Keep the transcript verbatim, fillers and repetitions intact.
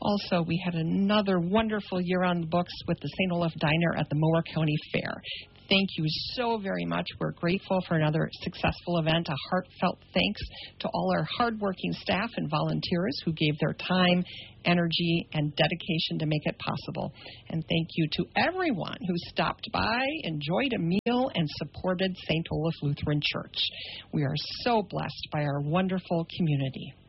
Also, we had another wonderful year on the books with the Saint Olaf Diner at the Mower County Fair. Thank you so very much. We're grateful for another successful event. A heartfelt thanks to all our hardworking staff and volunteers who gave their time, energy, and dedication to make it possible. And thank you to everyone who stopped by, enjoyed a meal, and supported Saint Olaf Lutheran Church. We are so blessed by our wonderful community.